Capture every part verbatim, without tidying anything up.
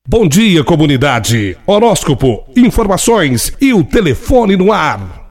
Bom dia, comunidade. Horóscopo, informações e o telefone no ar.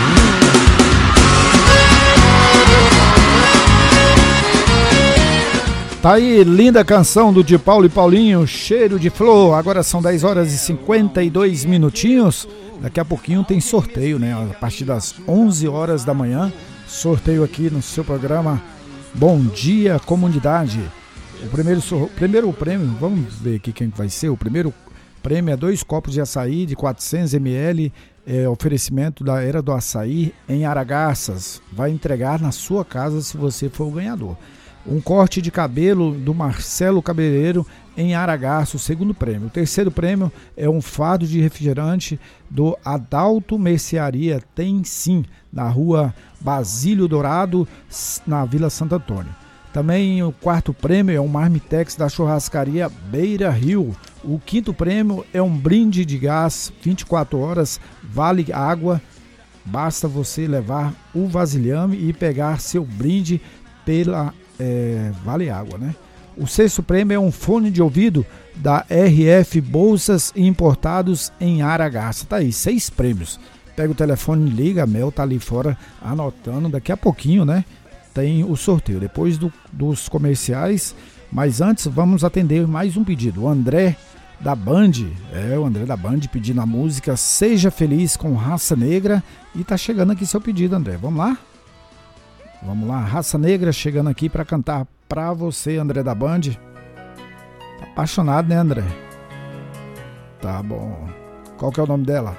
Tá aí, linda canção do de Paulo e Paulinho, Cheiro de Flor. Agora são dez horas e cinquenta e dois minutinhos. Daqui a pouquinho tem sorteio, né? A partir das onze horas da manhã, sorteio aqui no seu programa Bom Dia, Comunidade. O primeiro, o primeiro prêmio, vamos ver aqui quem vai ser. O primeiro prêmio é dois copos de açaí de quatrocentos mililitros, é, oferecimento da Era do Açaí em Aragarças. Vai entregar na sua casa se você for o ganhador. Um corte de cabelo do Marcelo Cabeleireiro em Aragarças, o segundo prêmio. O terceiro prêmio é um fardo de refrigerante do Adalto Mercearia Tem Sim, na rua Basílio Dourado, na Vila Santo Antônio. Também o quarto prêmio é um marmitex da churrascaria Beira Rio. O quinto prêmio é um brinde de gás vinte e quatro horas, vale água. Basta você levar o vasilhame e pegar seu brinde pela é, vale água, né? O sexto prêmio é um fone de ouvido da R F Bolsas Importados em Aragarça. Tá aí, seis prêmios. Pega o telefone e liga, a Mel tá ali fora anotando, daqui a pouquinho, né? Tem o sorteio, depois do, dos comerciais, mas antes vamos atender mais um pedido. O André da Band, é o André da Band pedindo a música Seja Feliz com Raça Negra, e tá chegando aqui seu pedido, André, vamos lá? Vamos lá, Raça Negra chegando aqui para cantar pra você, André da Band. Tá apaixonado, né, André? Tá bom. Qual que é o nome dela?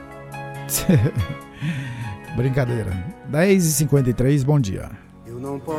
Brincadeira. dez e cinquenta e três, bom dia. Eu não posso